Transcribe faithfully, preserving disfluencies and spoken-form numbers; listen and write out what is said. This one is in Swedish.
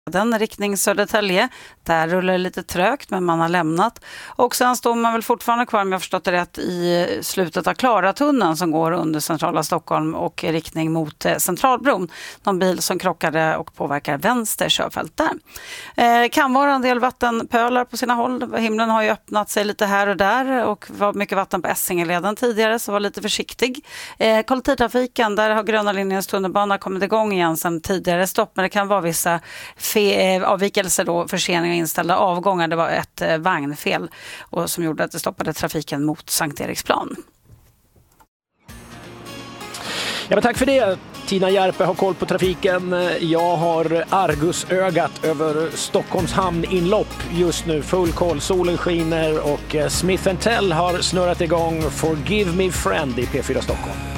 Den riktning Södertälje, där rullar det lite trögt men man har lämnat. Och sen står man väl fortfarande kvar, om jag har förstått det rätt, i slutet av Klaratunneln som går under centrala Stockholm och i riktning mot Centralbron. Någon bil som krockade och påverkar vänster körfält där. Eh, kan vara en del vattenpölar på sina håll. Himlen har ju öppnat sig lite här och där och var mycket vatten på Essingeleden tidigare, så var lite försiktig. Eh, kollektivtrafiken, där har Gröna linjens tunnelbana kommit igång igen sedan tidigare stopp, men det kan vara vissa Fe- avvikelser då, förseningar och inställda avgångar. Det var ett eh, vagnfel och som gjorde att det stoppade trafiken mot Sankt Eriksplan. Ja, men tack för det. Tina Järpe har koll på trafiken. Jag har argusögat över Stockholms hamninlopp just nu. Full koll, solen skiner och Smith and Tell har snurrat igång Forgive Me Friend i P fyra Stockholm.